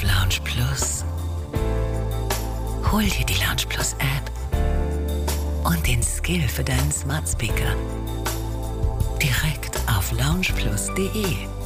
auf Lounge Plus. Hol dir die Lounge Plus App und den Skill für deinen Smart Speaker. Direkt auf loungeplus.de.